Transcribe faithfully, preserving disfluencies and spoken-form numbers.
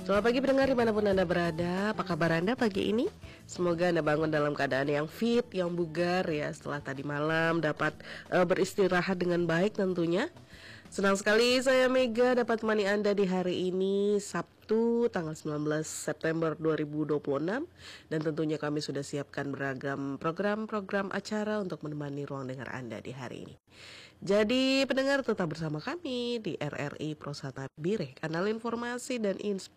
Selamat pagi pendengar dimanapun Anda berada. Apa kabar Anda pagi ini? Semoga Anda bangun dalam keadaan yang fit, yang bugar ya, setelah tadi malam dapat uh, beristirahat dengan baik tentunya. Senang sekali saya Mega dapat menemani Anda di hari ini Sabtu tanggal sembilan belas September dua ribu dua puluh enam. Dan tentunya kami sudah siapkan beragam program-program acara untuk menemani ruang dengar Anda di hari ini. Jadi pendengar tetap bersama kami di R R I Prosata Bire, kanal informasi dan inspirasi